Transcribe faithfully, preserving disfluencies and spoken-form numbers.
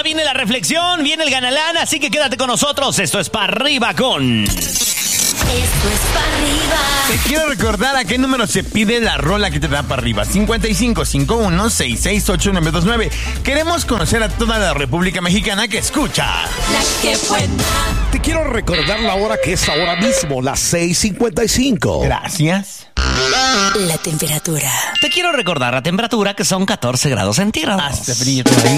viene la reflexión, viene el ganalán, así que quédate con nosotros. Esto es Pa' Arriba con... Esto es Pa' Arriba. Te quiero recordar a qué número se pide la rola que te da para arriba. cincuenta y cinco, cincuenta y uno, sesenta y seis, ochenta y nueve veintinueve. Queremos conocer a toda la República Mexicana que escucha. La que buena. Te quiero recordar la hora que es ahora mismo, las seis cincuenta y cinco. Gracias. La temperatura. Te quiero recordar la temperatura, que son catorce grados centígrados. Hace frío todavía.